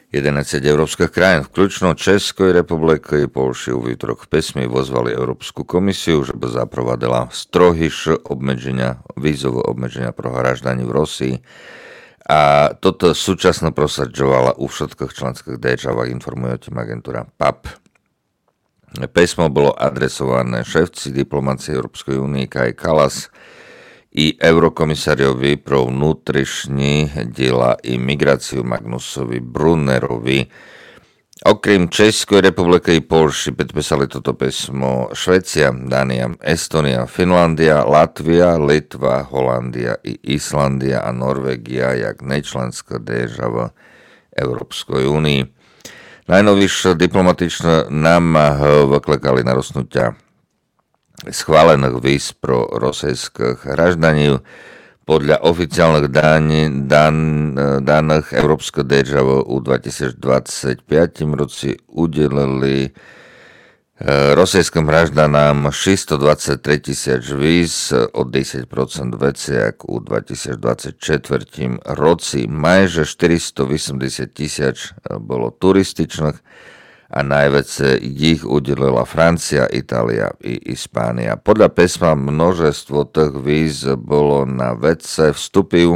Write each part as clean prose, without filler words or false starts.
11 európskych krajín, vključno Českoj republiky i Polši, u výtorok v Pesmi vozvali Európsku komisiu, že by zaprovadila strohýš vízové obmedzenia pro hraždaní v Rosii. A toto súčasno prosadžovala u všetkých členských državách, informuje o tým agentúra PAP. Písmo bolo adresované šéfci diplomácie Európskej únie Kaji Kallas i eurokomisariovi pro vnútrišní diela i migráciu Magnusovi Brunnerovi. Okrem Českej republiky i Polši podpísali toto písmo Švécia, Dánia, Estonia, Finlandia, Latvia, Litva, Holandia i Islandia a Norvégia jak nečlenská država Európskej únii. Najnovšie diplomatičné námahy vyklekali narostnutia schválených víz pro rosijských hraždaní. Podľa oficiálnych daných Európska država u 2025 roci udelili rosijským hraždanám 623 000 víz od 10% veciak u 2024 roci. Majže 480 000 bolo turističných a najviac ich udelila Francia, Itália i Hispánia. Podľa písma množstvo tých víz bolo na vedce vstupy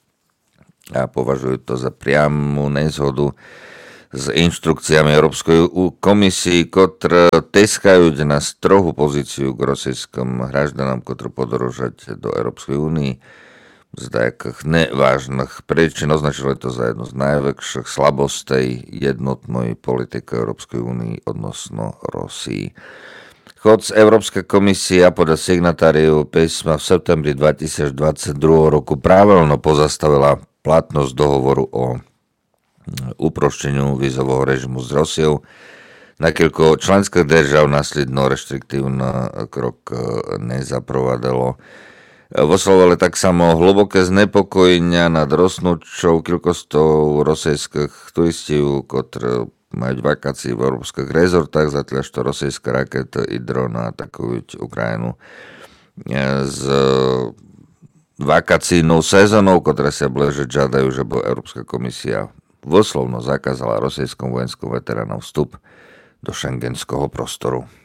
a považujú to za priamu nezhodu s inštrukciami Európskej komisii, ktoré teskajú na strohú pozíciu k rosijským hraždanom, ktoré podorožať do Európskej únie z nejakých nevážnych príčin. Označili to za jednu z najväčších slabostей jednotnej politiky Európskej únie odnosno Rosii. Chod Európska komisia podľa signatáriu písma v septembri 2022 roku pravidelno pozastavila platnosť dohovoru o uprošteniu vízového režimu s Rosiou. Nakoľko členských držav následno reštriktívny krok nezaprovadilo. Voslovali tak samo hlboké znepokojenia nad rostnúčou kilkostou rosijských turistov, ktorí majú vakácie v európskych rezortách, zatiaľ što rosijské rakety i drony atakujú Ukrajinu s vakácijnou sezónou, ktoré sa blíže, žiadajú, že by Európska komisia voslovno zakázala rosijskom vojenskom veteránom vstup do šengenského prostoru.